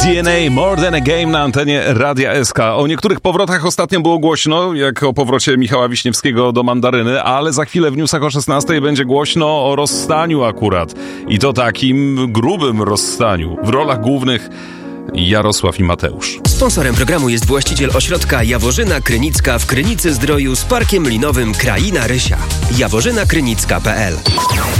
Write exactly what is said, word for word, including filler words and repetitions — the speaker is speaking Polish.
D N A More Than a Game na antenie Radia S K. O niektórych powrotach ostatnio było głośno, jak o powrocie Michała Wiśniewskiego do Mandaryny, ale za chwilę w newsach o szesnastej będzie głośno o rozstaniu akurat. I to takim grubym rozstaniu. W rolach głównych Jarosław i Mateusz. Sponsorem programu jest właściciel ośrodka Jaworzyna Krynicka w Krynicy Zdroju z parkiem linowym Kraina Rysia. jaworzyna krynicka kropka p l